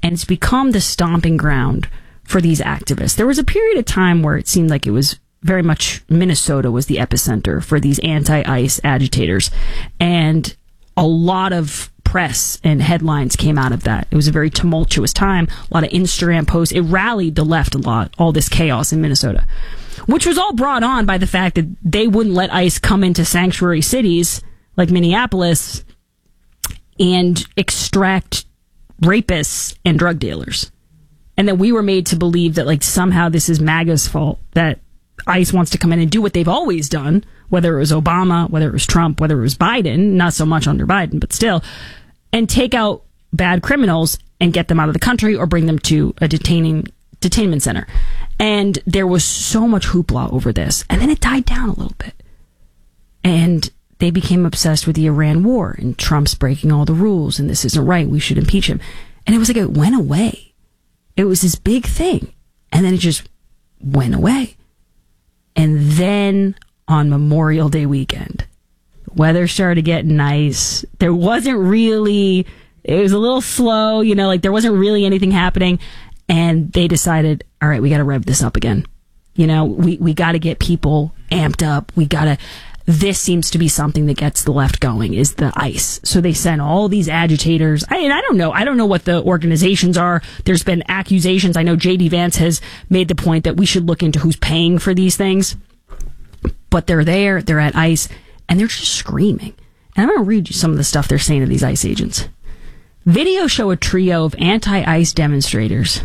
and it's become the stomping ground for these activists. There was a period of time where it seemed like it was very much Minnesota was the epicenter for these anti-ICE agitators, and a lot of press and headlines came out of that. It was a very tumultuous time, a lot of Instagram posts. It rallied the left a lot, all this chaos in Minnesota, which was all brought on by the fact that they wouldn't let ICE come into sanctuary cities like Minneapolis and extract rapists and drug dealers. And that we were made to believe that like somehow this is MAGA's fault, that ICE wants to come in and do what they've always done, whether it was Obama, whether it was Trump, whether it was Biden, not so much under Biden, but still, and take out bad criminals and get them out of the country or bring them to a detainment center. And there was so much hoopla over this. And then it died down a little bit. And they became obsessed with the Iran war and Trump's breaking all the rules and this isn't right, we should impeach him. And it was like it went away. It was this big thing. And then it just went away. And then on Memorial Day weekend, the weather started getting nice. There wasn't really, it was a little slow, you know, like there wasn't really anything happening. And they decided, all right, we got to rev this up again. You know, we got to get people amped up. This seems to be something that gets the left going, is the ICE. So they sent all these agitators. I don't know what the organizations are. There's been accusations. I know J.D. Vance has made the point that we should look into who's paying for these things. But they're there, they're at ICE, and they're just screaming. And I'm going to read you some of the stuff they're saying to these ICE agents. Videos show a trio of anti-ICE demonstrators.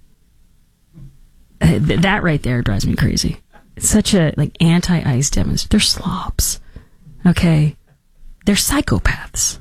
That right there drives me crazy. It's such a, like, anti-ICE demonstrators. They're slobs. Okay? They're psychopaths.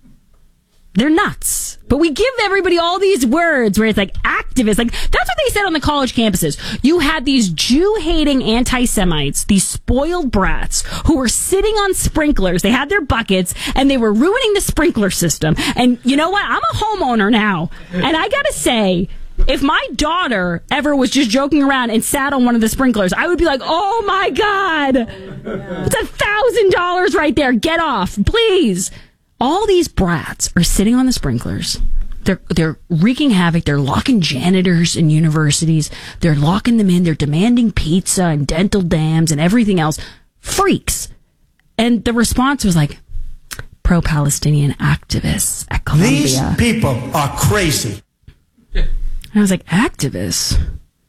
They're nuts. But we give everybody all these words where it's like activists. Like, that's what they said on the college campuses. You had these Jew-hating anti-Semites, these spoiled brats, who were sitting on sprinklers. They had their buckets, and they were ruining the sprinkler system. And you know what? I'm a homeowner now. And I gotta say, if my daughter ever was just joking around and sat on one of the sprinklers, I would be like, oh my God, it's $1,000 right there. Get off, please. All these brats are sitting on the sprinklers. They're wreaking havoc. They're locking janitors in universities. They're locking them in. They're demanding pizza and dental dams and everything else. Freaks. And the response was like, pro-Palestinian activists at Columbia. These people are crazy. And I was like, activists?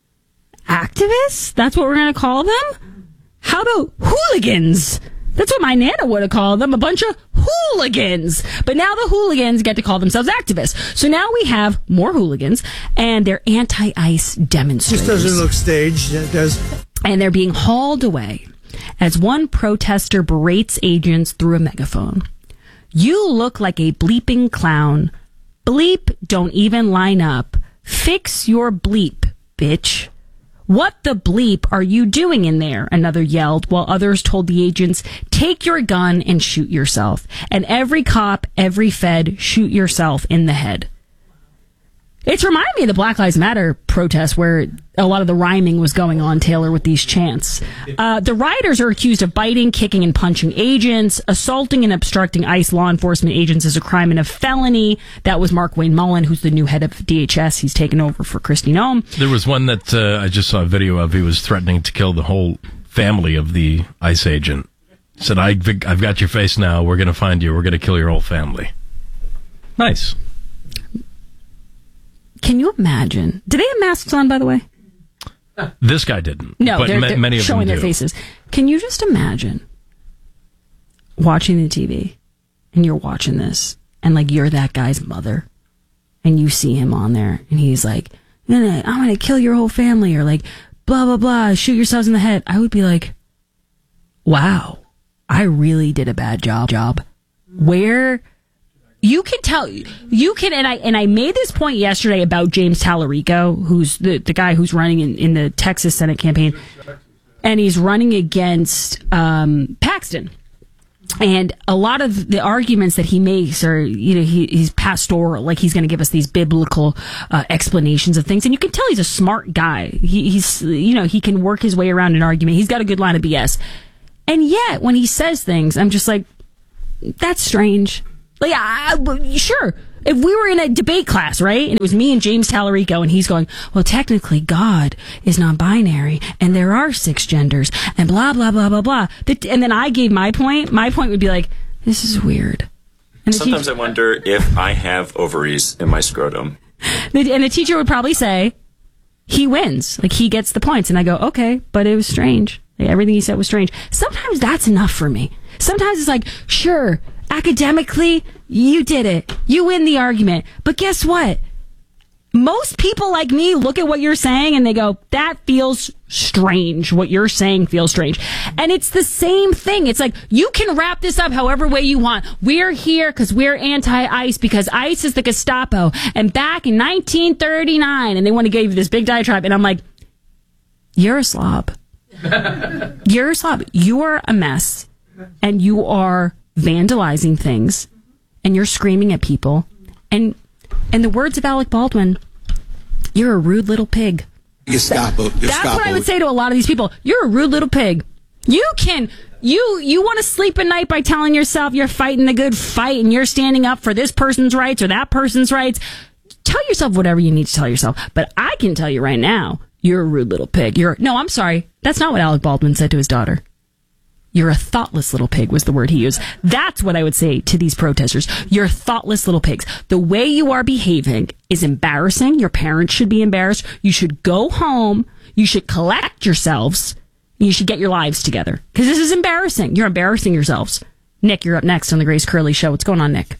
Activists? That's what we're going to call them? How about hooligans? That's what my Nana would have called them, a bunch of hooligans. But now the hooligans get to call themselves activists. So now we have more hooligans, and they're anti-ICE demonstrators. This doesn't look staged. It does. And they're being hauled away as one protester berates agents through a megaphone. You look like a bleeping clown. Bleep don't even line up. Fix your bleep, bitch. What the bleep are you doing in there? Another yelled, while others told the agents, take your gun and shoot yourself. And every cop, every fed, shoot yourself in the head. It's reminding me of the Black Lives Matter protests where a lot of the rhyming was going on, Taylor, with these chants. The rioters are accused of biting, kicking, and punching agents. Assaulting and obstructing ICE law enforcement agents is a crime and a felony. That was Mark Wayne Mullen, who's the new head of DHS. He's taken over for Kristi Noem. There was one that I just saw a video of. He was threatening to kill the whole family of the ICE agent. He said, I've got your face now. We're going to find you. We're going to kill your whole family. Nice. Can you imagine? Do they have masks on, by the way? This guy didn't. No, but they're many of showing them their faces. Can you just imagine watching the TV and you're watching this and like you're that guy's mother and you see him on there and he's like, I'm going to kill your whole family, or like blah, blah, blah, shoot yourselves in the head. I would be like, wow, I really did a bad job. Where... You can tell, and I made this point yesterday about James Tallarico, who's the guy who's running in the Texas Senate campaign, and he's running against Paxton. And a lot of the arguments that he makes are, he's pastoral, like he's going to give us these biblical explanations of things. And you can tell he's a smart guy. He's he can work his way around an argument. He's got a good line of BS. And yet, when he says things, I'm just like, that's strange. Like, sure, If we were in a debate class, right, and it was me and James Tallarico, and he's going, well, technically God is non-binary, and there are 6 genders, and blah, blah, blah, blah, blah. And then I gave my point would be like, this is weird. And sometimes I wonder if I have ovaries in my scrotum. And the teacher would probably say, he wins. Like, he gets the points. And I go, okay, but it was strange. Like, everything he said was strange. Sometimes that's enough for me. Sometimes it's like, sure, academically, you did it. You win the argument. But guess what? Most people like me look at what you're saying and they go, that feels strange. What you're saying feels strange. And it's the same thing. It's like, you can wrap this up however way you want. We're here because we're anti-ICE, because ICE is the Gestapo. And back in 1939, and they want to give you this big diatribe. And I'm like, you're a slob. You're a slob. You are a mess. And you are vandalizing things. And you're screaming at people. And in the words of Alec Baldwin, you're a rude little pig. That's what I would say to a lot of these people. You're a rude little pig. You want to sleep at night by telling yourself you're fighting the good fight and you're standing up for this person's rights or that person's rights. Tell yourself whatever you need to tell yourself. But I can tell you right now, you're a rude little pig. No, I'm sorry. That's not what Alec Baldwin said to his daughter. You're a thoughtless little pig was the word he used. That's what I would say to these protesters. You're thoughtless little pigs. The way you are behaving is embarrassing. Your parents should be embarrassed. You should go home. You should collect yourselves. You should get your lives together. Because this is embarrassing. You're embarrassing yourselves. Nick, you're up next on the Grace Curley Show. What's going on, Nick?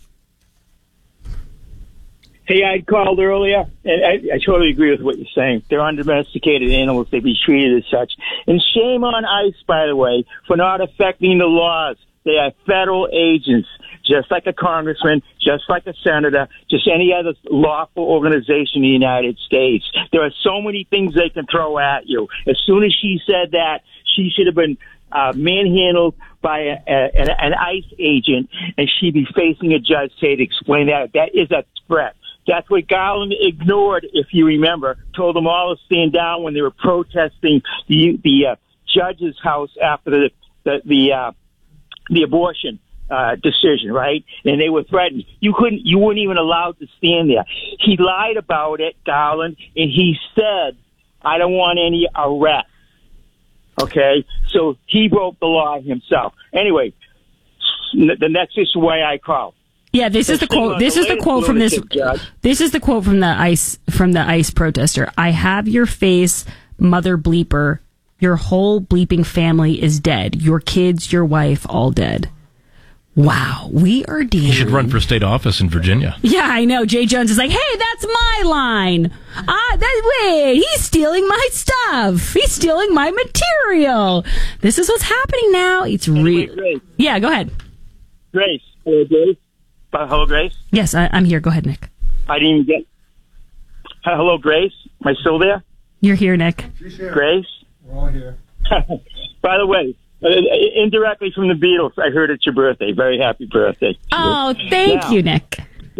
Hey, I called earlier, and I totally agree with what you're saying. They're undomesticated animals. They be treated as such. And shame on ICE, by the way, for not affecting the laws. They are federal agents, just like a congressman, just like a senator, just any other lawful organization in the United States. There are so many things they can throw at you. As soon as she said that, she should have been manhandled by an ICE agent, and she'd be facing a judge today to explain that. That is a threat. That's what Garland ignored, if you remember, told them all to stand down when they were protesting the judge's house after the abortion decision, right? And they were threatened. You weren't even allowed to stand there. He lied about it, Garland, and he said, I don't want any arrests. Okay? So he broke the law himself. Anyway, the next is why I called. Yeah, this is the quote. This is the quote from this. This is the quote from the ICE protester. I have your face, mother bleeper. Your whole bleeping family is dead. Your kids, your wife, all dead. Wow, we are dealing. He should run for state office in Virginia. Yeah, I know. Jay Jones is like, hey, that's my line. Wait, he's stealing my stuff. He's stealing my material. This is what's happening now. It's real. Yeah, go ahead. Grace. Hello, Grace? Yes, I'm here. Go ahead, Nick. I didn't even get... Hello, Grace? Am I still there? You're here, Nick. She's here. Grace? We're all here. By the way, indirectly from the Beatles, I heard it's your birthday. Very happy birthday. Oh, thank you, Nick.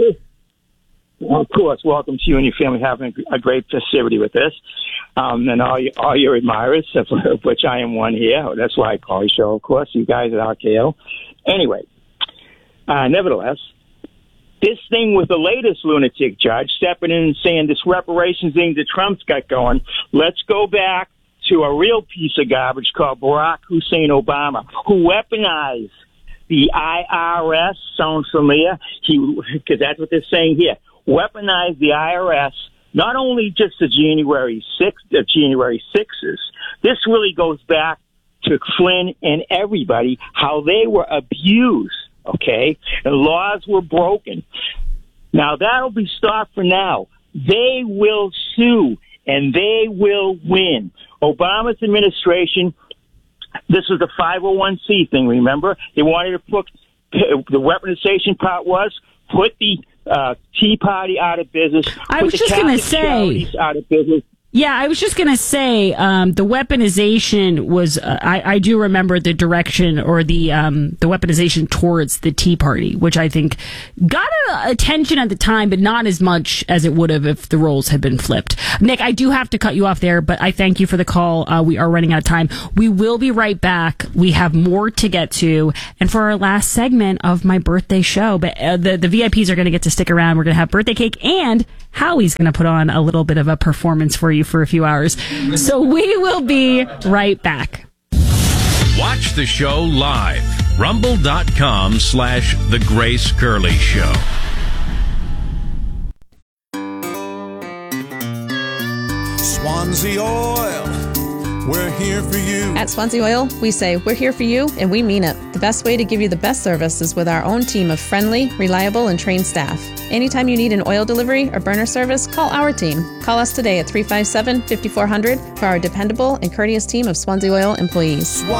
Of course, welcome to you and your family having a great festivity with this. And all your admirers, of which I am one here. That's why I call your show, of course, you guys at RKO. Anyway, nevertheless, this thing with the latest lunatic judge stepping in and saying this reparations thing that Trump's got going, let's go back to a real piece of garbage called Barack Hussein Obama, who weaponized the IRS. Sounds familiar? Because that's what they're saying here. Weaponized the IRS, not only just the January 6ers. This really goes back to Flynn and everybody, how they were abused. Okay, and laws were broken. Now that'll be stopped for now. They will sue and they will win. Obama's administration, this was a 501c thing, remember? They wanted to put, the weaponization part was, put the Tea Party out of business. I was just going to say, out of business. Yeah, I was just going to say the weaponization was, I do remember the direction or the weaponization towards the Tea Party, which I think got attention at the time, but not as much as it would have if the roles had been flipped. Nick, I do have to cut you off there, but I thank you for the call. We are running out of time. We will be right back. We have more to get to. And for our last segment of my birthday show, but the VIPs are going to get to stick around. We're going to have birthday cake, and Howie's going to put on a little bit of a performance for you for a few hours. So we will be right back. Watch the show live. Rumble.com/The Grace Curley Show. Swansea Oil, we're here for you. At Swansea Oil, we say we're here for you, and we mean it. The best way to give you the best service is with our own team of friendly, reliable, and trained staff. Anytime you need an oil delivery or burner service, call our team. Call us today at 357-5400 for our dependable and courteous team of Swansea Oil employees.